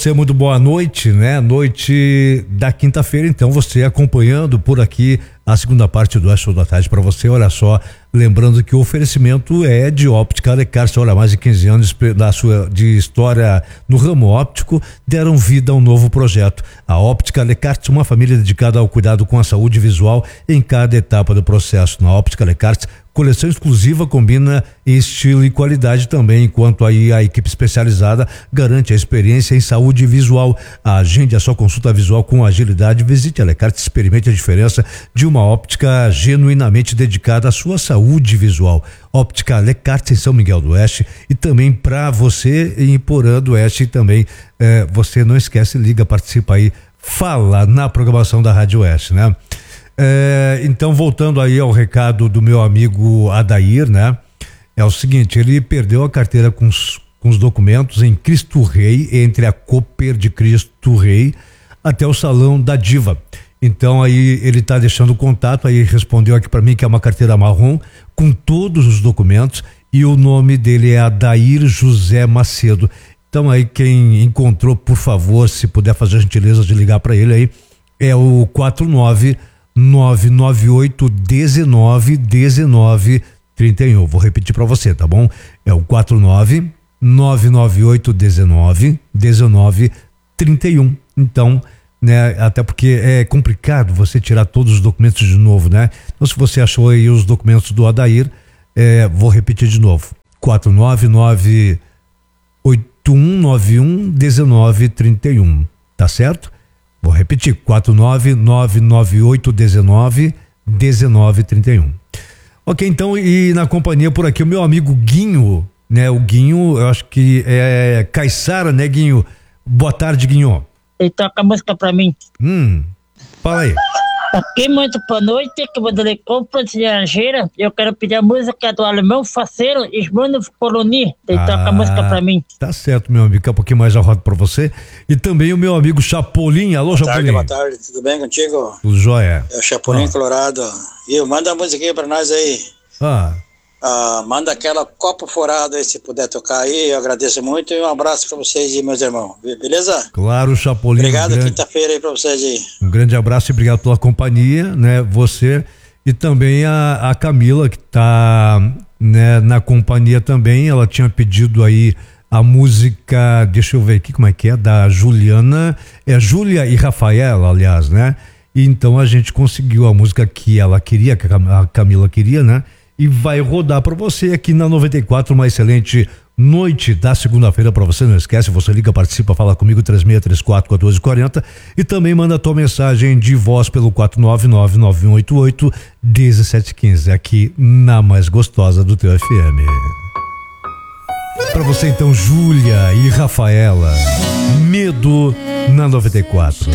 Muito boa noite, né? Noite da quinta-feira, então você acompanhando por aqui a segunda parte do Show da Tarde para você, olha só, lembrando que o oferecimento é de Óptica Lecarte, olha, mais de 15 anos de história no ramo óptico, deram vida a um novo projeto. A Óptica Lecarte, uma família dedicada ao cuidado com a saúde visual em cada etapa do processo. Na Óptica Lecarte, coleção exclusiva combina estilo e qualidade também, enquanto aí a equipe especializada garante a experiência em saúde visual. Agende a sua consulta visual com agilidade, visite a Lecarte, experimente a diferença de uma óptica genuinamente dedicada à sua saúde visual. Óptica Lecarte em São Miguel do Oeste e também para você em Porã do Oeste também, você não esquece, liga, participa aí, fala na programação da Rádio Oeste, né? Então, voltando aí ao recado do meu amigo Adair, né? É o seguinte, ele perdeu a carteira com os documentos em Cristo Rei, entre a Cooper de Cristo Rei até o Salão da Diva. Então aí ele tá deixando o contato, aí respondeu aqui para mim que é uma carteira marrom com todos os documentos e o nome dele é Adair José Macedo. Então aí quem encontrou, por favor, se puder fazer a gentileza de ligar para ele aí, é o 49998191931. Vou repetir para você, tá bom? É o 49998191931. Então, né, até porque é complicado você tirar todos os documentos de novo, né? Então, se você achou aí os documentos do Adair, vou repetir de novo: 49981911931, tá certo? Vou repetir: 49998191931. Ok, então, e na companhia por aqui o meu amigo Guinho, né? O Guinho, eu acho que é Caiçara, né, Guinho? Boa tarde, Guinho. Ele toca a música pra mim. Fala aí. Aqui, muito boa noite, que eu vou dar compra de Angeira. Eu quero pedir a música do Alemão Faceiro, Ismano Coloni. Ele toca a música pra mim. Tá certo, meu amigo. Daqui a pouquinho mais eu rodo pra você. E também o meu amigo Chapolin. Alô, Chapolin. Boa tarde, tudo bem contigo? Tudo jóia. É o Chapolin Colorado. E manda a música aí pra nós aí. Manda aquela Copo Furado aí, se puder tocar aí, eu agradeço muito e um abraço pra vocês e meus irmãos, beleza? Claro, Chapolin. Obrigado, quinta-feira aí pra vocês aí. Um grande abraço e obrigado pela companhia, né? Você e também a Camila, que tá, né, na companhia também. Ela tinha pedido aí a música, deixa eu ver aqui como é que é, da Juliana, Júlia e Rafaela, aliás, né? E então a gente conseguiu a música que ela queria, que a Camila queria, né? E vai rodar para você aqui na 94, uma excelente noite da segunda-feira para você. Não esquece, você liga, participa, fala comigo 3634-1440 e também manda a tua mensagem de voz pelo 499-9188-1715 aqui na mais gostosa do teu FM. Para você então, Júlia e Rafaela, Medo na 94.